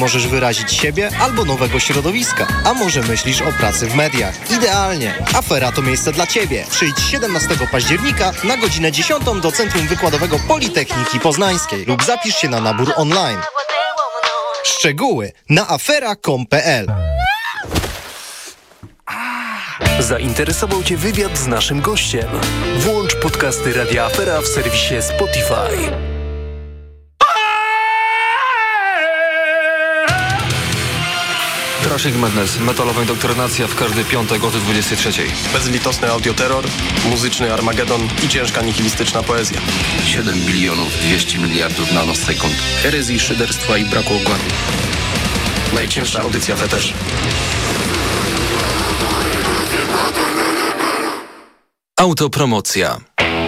Możesz wyrazić siebie albo nowego środowiska. A może myślisz o pracy w mediach? Idealnie! Afera to miejsce dla Ciebie. Przyjdź 17 października na godzinę 10 do Centrum Wykładowego Politechniki Poznańskiej lub zapisz się na nabór online. Szczegóły na afera.com.pl. Zainteresował Cię wywiad z naszym gościem? Włącz podcasty Radia Afera w serwisie Spotify. Trashing Madness, metalowa indoktrynacja w każdy piątek o 23. Bezlitosny audioterror, muzyczny Armagedon i ciężka nihilistyczna poezja. 7 bilionów 200 miliardów nanosekund. Herezji, szyderstwa i braku układu. Najcięższa audycja też. Autopromocja.